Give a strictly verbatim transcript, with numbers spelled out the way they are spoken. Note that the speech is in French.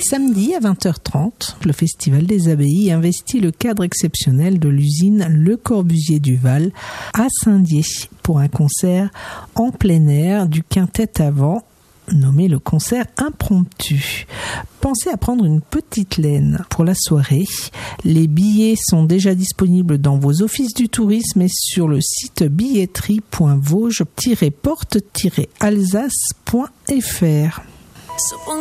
Samedi à vingt heures trente, le Festival des Abbayes investit le cadre exceptionnel de l'usine Le Corbusier du Val à Saint-Dié pour un concert en plein air du quintet à vent nommé le concert impromptu. Pensez à prendre une petite laine pour la soirée. Les billets sont déjà disponibles dans vos offices du tourisme et sur le site billetterie point vosges tiret porte tiret alsace point f r.